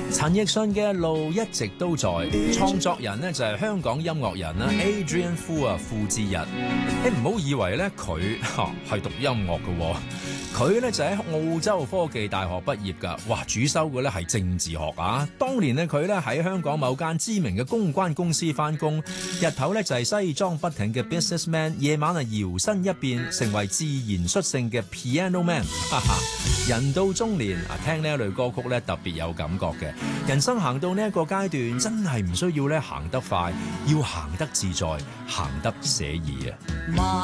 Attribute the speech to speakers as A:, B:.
A: 陳奕迅嘅路一直都在，創作人呢就係香港音樂人啦 Adrian Fu 啊，傅志日。你唔好以為咧佢係讀音樂嘅，佢咧就喺澳洲科技大學畢業㗎。哇，主修嘅咧係政治學啊！當年呢，佢咧喺香港某間知名嘅公關公司返工，日頭咧就係西裝筆挺嘅 businessman， 夜晚啊搖身一變成為自然率性嘅 piano man。哈哈，人到中年啊，聽呢一類歌曲咧特別有感覺嘅。人生行到呢一個階段，真係唔需要咧行得快，要行得自在，行得寫意啊！